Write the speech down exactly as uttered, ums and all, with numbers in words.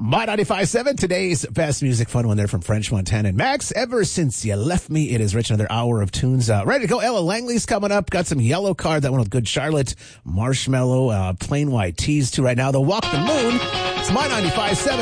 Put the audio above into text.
My ninety-five point seven, today's best music. Fun one there from French Montana and Max. Ever Since You Left Me, it is rich. Another hour of tunes. Uh, ready to go. Ella Langley's coming up. Got some Yellow Card, that one with Good Charlotte, Marshmallow, uh, Plain White Tees too right now. The Walk the Moon. It's My ninety-five point seven.